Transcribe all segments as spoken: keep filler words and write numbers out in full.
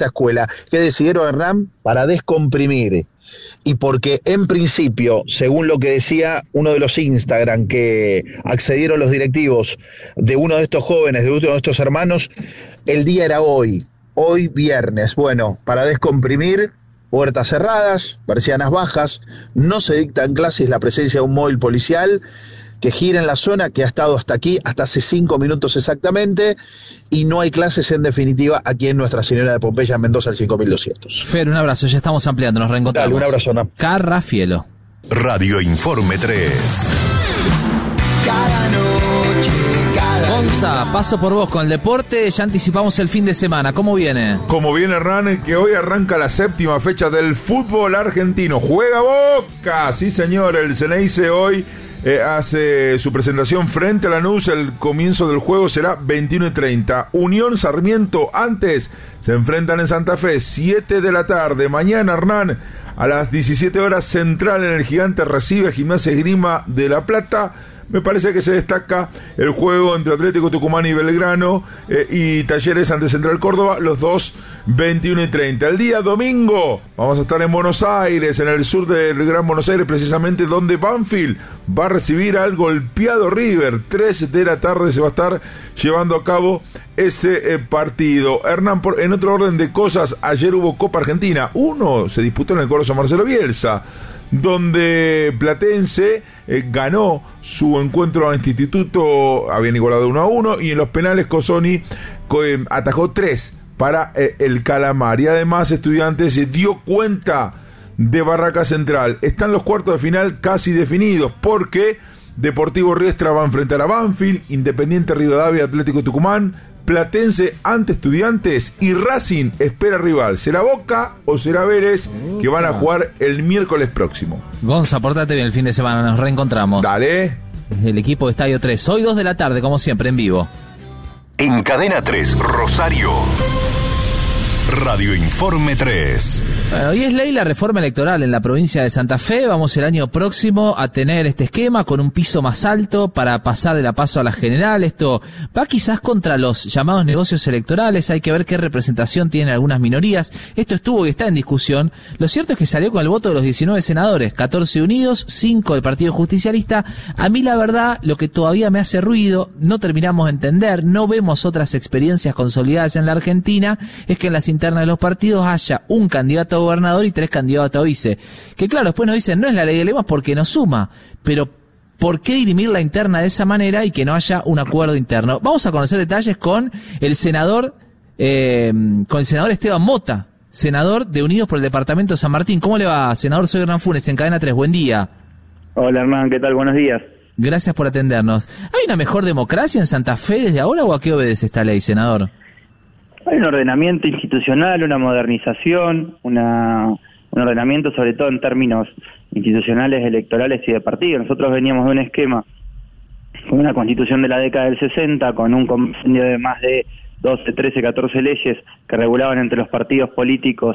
esta escuela. ¿Qué decidieron, Hernán? Para descomprimir. Y porque en principio, según lo que decía uno de los Instagram que accedieron los directivos de uno de estos jóvenes, de uno de estos hermanos, el día era hoy, hoy viernes. Bueno, para descomprimir, puertas cerradas, persianas bajas, no se dicta en clases la presencia de un móvil policial que gira en la zona, que ha estado hasta aquí, hasta hace cinco minutos exactamente, y no hay clases en definitiva aquí en Nuestra Señora de Pompeya, en Mendoza, al cinco mil doscientos. Fer, un abrazo, ya estamos ampliando, nos reencontramos. Dale, un abrazo, ¿no? Carrafielo. Radio Informe tres. Cada noche, cada Gonza, paso por vos con el deporte, ya anticipamos el fin de semana, ¿cómo viene? Como viene, Hernán, que hoy arranca la séptima fecha del fútbol argentino. ¡Juega Boca! Sí, señor, el Ceneice hoy eh, hace su presentación frente a Lanús. El comienzo del juego será veintiuno y treinta. Unión Sarmiento antes se enfrentan en Santa Fe, siete de la tarde. Mañana, Hernán, a las diecisiete horas, Central en el Gigante recibe a Gimnasia Esgrima de La Plata. Me parece que se destaca el juego entre Atlético Tucumán y Belgrano eh, y Talleres ante Central Córdoba, los dos veintiuno y treinta. El día domingo vamos a estar en Buenos Aires, en el sur del Gran Buenos Aires, precisamente donde Banfield va a recibir al golpeado River. tres de la tarde se va a estar llevando a cabo ese eh, partido. Hernán, por, en otro orden de cosas, ayer hubo Copa Argentina. Uno se disputó en el Coloso Marcelo Bielsa, donde Platense eh, ganó su encuentro ante Instituto, habían igualado uno a uno, y en los penales Cossoni eh, atajó tres para eh, el Calamar. Y además Estudiantes se dio cuenta de Barraca Central. Están los cuartos de final casi definidos, porque Deportivo Riestra va a enfrentar a Banfield, Independiente Rivadavia, Atlético Tucumán, Platense ante Estudiantes, y Racing espera rival. ¿Será Boca o será Vélez, que van a jugar el miércoles próximo? Gonza, portate bien el fin de semana, nos reencontramos. Dale. El equipo de Estadio tres, hoy dos de la tarde, como siempre, en vivo. En Cadena tres, Rosario. Radio Informe tres. Bueno, hoy es ley la reforma electoral en la provincia de Santa Fe. Vamos el año próximo a tener este esquema con un piso más alto para pasar de la PASO a la general. Esto va quizás contra los llamados negocios electorales. Hay que ver qué representación tienen algunas minorías. Esto estuvo y está en discusión. Lo cierto es que salió con el voto de los diecinueve senadores, catorce unidos, cinco del Partido Justicialista. A mí, la verdad, lo que todavía me hace ruido, no terminamos de entender, no vemos otras experiencias consolidadas en la Argentina, es que en las interna de los partidos haya un candidato a gobernador y tres candidatos a vice. Que claro, después nos dicen, no es la ley de lemas porque no suma, pero ¿por qué dirimir la interna de esa manera y que no haya un acuerdo interno? Vamos a conocer detalles con el senador, eh, con el senador Esteban Mota, senador de Unidos por el Departamento de San Martín. ¿Cómo le va, senador? Soy Hernán Funes, en Cadena tres. Buen día. Hola, Hernán, ¿qué tal? Buenos días. Gracias por atendernos. ¿Hay una mejor democracia en Santa Fe desde ahora o a qué obedece esta ley, senador? Hay un ordenamiento institucional, una modernización, una, un ordenamiento sobre todo en términos institucionales, electorales y de partido. Nosotros veníamos de un esquema con una constitución de la década del sesenta, con un compendio de más de doce, trece, catorce leyes que regulaban entre los partidos políticos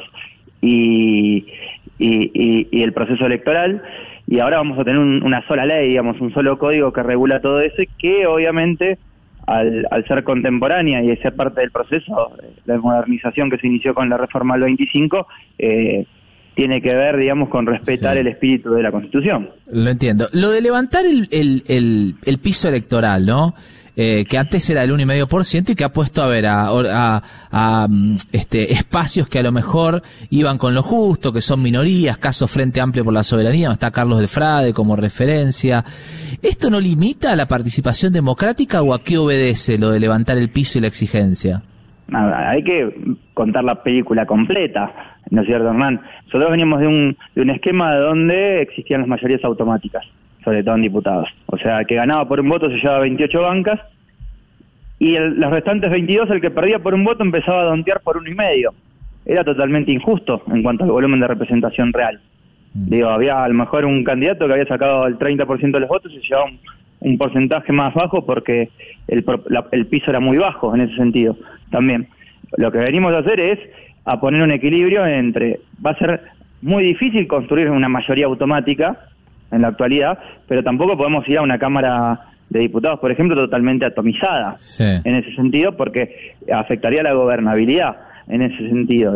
y, y, y, y el proceso electoral, y ahora vamos a tener un, una sola ley, digamos, un solo código que regula todo eso, y que obviamente Al, al ser contemporánea y ser parte del proceso, la modernización que se inició con la reforma del veinticinco, eh, tiene que ver, digamos, con respetar sí. el espíritu de la Constitución. Lo entiendo. Lo de levantar el, el, el, el piso electoral, ¿no? Eh, que antes era el uno coma cinco por ciento y que ha puesto a ver a, a, a este, espacios que a lo mejor iban con lo justo, que son minorías, caso Frente Amplio por la Soberanía, está Carlos del Frade como referencia. ¿Esto no limita la participación democrática o a qué obedece lo de levantar el piso y la exigencia? Nada, hay que contar la película completa, ¿no es cierto, Hernán? Nosotros veníamos de un, de un esquema donde existían las mayorías automáticas, sobre todo en diputados. O sea, el que ganaba por un voto se llevaba veintiocho bancas, y el, los restantes veintidós, el que perdía por un voto empezaba a dontear por uno y medio. Era totalmente injusto en cuanto al volumen de representación real. Mm. Digo, había a lo mejor un candidato que había sacado el treinta por ciento de los votos y se llevaba un, un porcentaje más bajo porque el, la, el piso era muy bajo en ese sentido. También lo que venimos a hacer es a poner un equilibrio entre, va a ser muy difícil construir una mayoría automática en la actualidad, pero tampoco podemos ir a una Cámara de Diputados, por ejemplo, totalmente atomizada, sí. en ese sentido, porque afectaría la gobernabilidad en ese sentido.